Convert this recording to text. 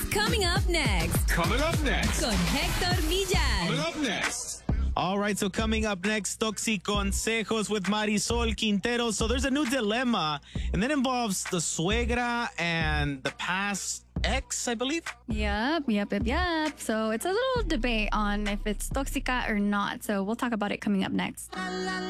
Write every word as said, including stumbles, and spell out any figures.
Coming up next. Coming up next. Con Hector Villar. Coming up next. All right, so coming up next, Toxiconsejos with Marisol Quintero. So there's a new dilemma, and that involves the suegra and the past ex, I believe. Yep, yep, yep, yep. So it's a little debate on if it's toxica or not. So we'll talk about it coming up next.